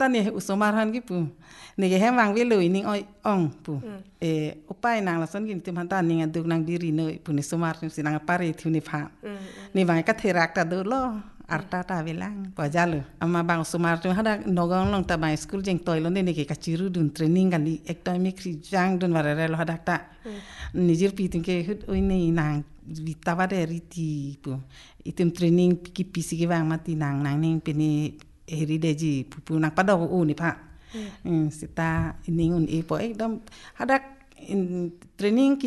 tan ye usomarhan ki pu ni ge hemang we lui ning oi ong pu upai nang la son gin tim han tan ning aduk nang diri noi pu ni somar si nang pare thi ni pha ni bang ka therak ta do lo arta ta velang pa jalo ama bang somar tu hada nogong long ta bang school jeng toy lo ni ke kachiru dun training kan di academic jang dun warare lo hada ta nijir pitin ke hut oi ni nang vitava de riti pu item training ki pisi ke bang mati nang ning pini heri deji pupu nang pada u ni pa sita ining un e po ekdom hadak training ki